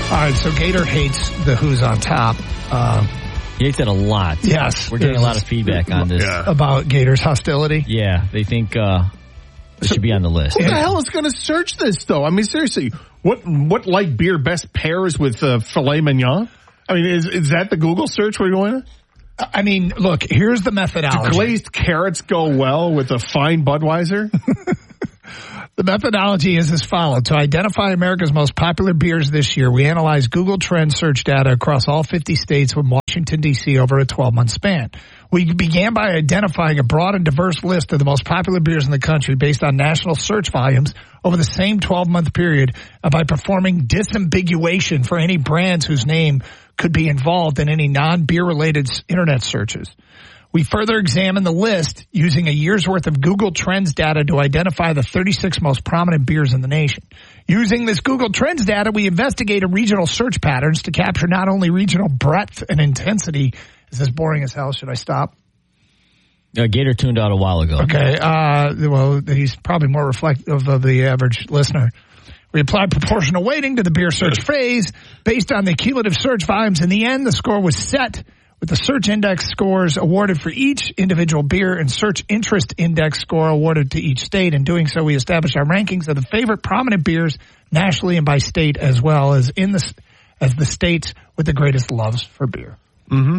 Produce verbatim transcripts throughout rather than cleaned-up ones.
All right, so Gator hates the Who's on Top. Uh, he hates it a lot. Yes. We're getting a lot of feedback on this. Yeah. About Gator's hostility? Yeah, they think uh, it should be on the list. Who the hell is going to search this, though? I mean, seriously, what what light beer best pairs with uh, filet mignon? I mean, is is that the Google search we're doing? I mean, look, here's the methodology. Do glazed carrots go well with a fine Budweiser? The methodology is as follows. To identify America's most popular beers this year, we analyzed Google Trends search data across all fifty states with Washington, D C over a twelve-month span. We began by identifying a broad and diverse list of the most popular beers in the country based on national search volumes over the same twelve-month period and by performing disambiguation for any brands whose name could be involved in any non-beer-related internet searches. We further examined the list using a year's worth of Google Trends data to identify the thirty-six most prominent beers in the nation. Using this Google Trends data, we investigated regional search patterns to capture not only regional breadth and intensity. Is this boring as hell? Should I stop? Uh, Gator tuned out a while ago. Okay. Uh, well, he's probably more reflective of the average listener. We applied proportional weighting to the beer search phrase based on the cumulative search volumes. In the end, the score was set with the search index scores awarded for each individual beer and search interest index score awarded to each state. In doing so, we established our rankings of the favorite prominent beers nationally and by state, as well as in the as the states with the greatest loves for beer. Mm-hmm.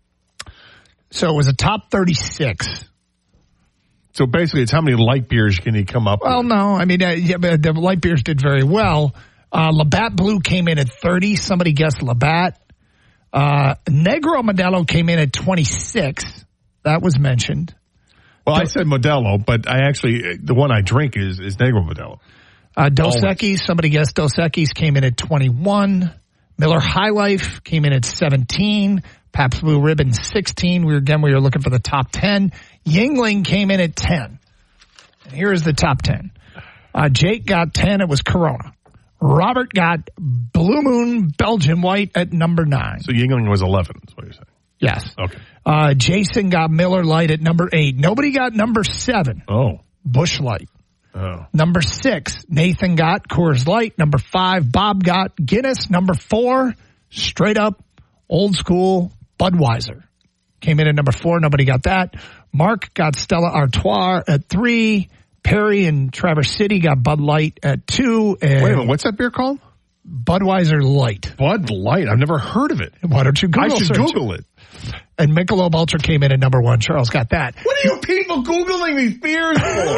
So it was a top thirty-six. So basically, it's how many light beers can you come up well, with? Well, no. I mean, uh, yeah, but the light beers did very well. Uh, Labatt Blue came in at thirty. Somebody guessed Labatt. Uh, Negro Modelo came in at twenty-six. That was mentioned. Well, I said Modelo, but I actually, the one I drink is, is Negro Modelo. Uh, Dos Equis, somebody guessed Dos Equis came in at twenty-one. Miller High Life came in at seventeen. Pabst Blue Ribbon, sixteen. We were, again, we were looking for the top ten. Yuengling came in at ten. And here is the top ten. Uh, Jake got ten. It was Corona. Robert got Blue Moon Belgian White at number nine. So Yuengling was eleven, is what you're saying. Yes. Okay. Uh, Jason got Miller Lite at number eight. Nobody got number seven. Oh. Busch Light. Oh. Number six, Nathan got Coors Light. Number five, Bob got Guinness. Number four, straight up, old school Budweiser. Came in at number four. Nobody got that. Mark got Stella Artois at three. Perry and Traverse City got Bud Light at two. And wait a minute, what's that beer called? Budweiser Light. Bud Light? I've never heard of it. Why don't you Google I should search Google it? it. And Michelob Ultra came in at number one. Charles got that. What are you people Googling these beers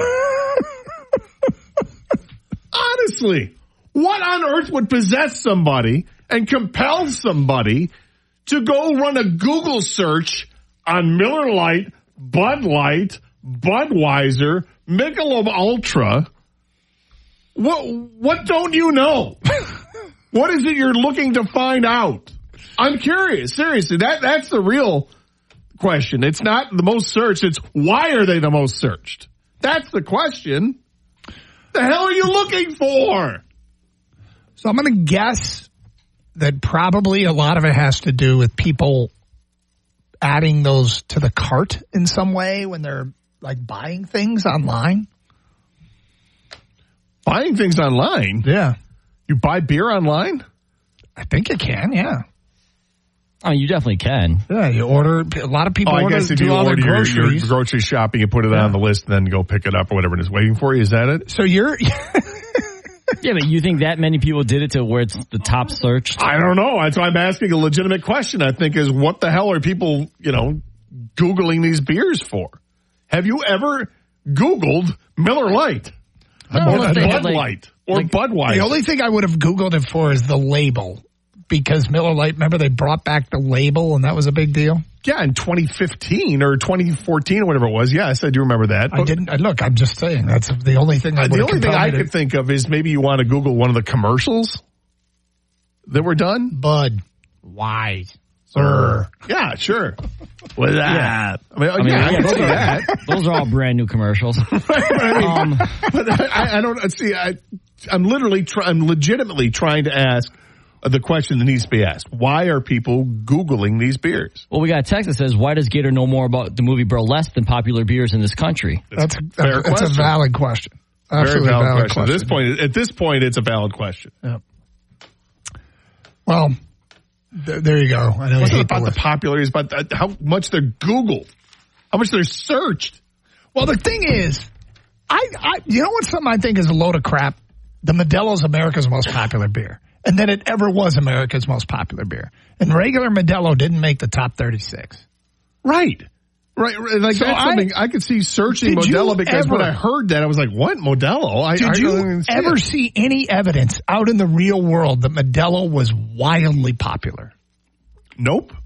for? Honestly, what on earth would possess somebody and compel somebody to go run a Google search on Miller Lite, Bud Light, Budweiser, Michelob Ultra? What, what don't you know? What is it you're looking to find out? I'm curious. Seriously, that, that's the real question. It's not the most searched. It's why are they the most searched? That's the question. The hell are you looking for? So I'm going to guess that probably a lot of it has to do with people adding those to the cart in some way when they're like buying things online. Buying things online? Yeah. You buy beer online? I think you can, yeah. Oh, you definitely can. Yeah, you order, a lot of people oh, I order, guess if do you all order their your, groceries. your grocery shopping, you put it yeah. on the list and then go pick it up or whatever it is waiting for you. Is that it? So you're... Yeah, but you think that many people did it to where it's the top searched? I don't know. That's why I'm asking a legitimate question, I think, is what the hell are people, you know, Googling these beers for? Have you ever Googled Miller Lite? No, or Bud Bud like, Light? Or like, Budweiser? The only thing I would have Googled it for is the label. Because Miller Lite, remember they brought back the label and that was a big deal? Yeah, in twenty fifteen or twenty fourteen or whatever it was. Yes, I do remember that. I didn't. Look, I'm just saying. That's the only thing I would The have only thing I compelled could think of is maybe you want to Google one of the commercials that were done. Bud. Wise. Sir. Yeah, sure. With that. I mean, I mean, yeah, yeah, I can those, see are, that. those are all brand new commercials. Right, I mean, um, but I, I don't see. I, I'm literally. Try, I'm legitimately trying to ask the question that needs to be asked. Why are people Googling these beers? Well, we got a text that says, why does Gator know more about the movie Burlesque than popular beers in this country? That's, that's, fair that's a valid question. Absolutely Very valid, valid question. question. At this point, at this point, it's a valid question. Yep. Well, th- there you go. I know It's you not hate about the the popularity, it's about the, how much they're Googled, how much they're searched. Well, the thing is, I, I you know what something I think is a load of crap? The Modelo's America's most popular beer. And that it ever was America's most popular beer. And regular Modelo didn't make the top thirty-six. Right. Right. right. Like So that's I- something I could see searching Did you Modelo because when ever- I heard that, I was like, what? Modelo? I, Did I you don't even see ever it. see any evidence out in the real world that Modelo was wildly popular? Nope.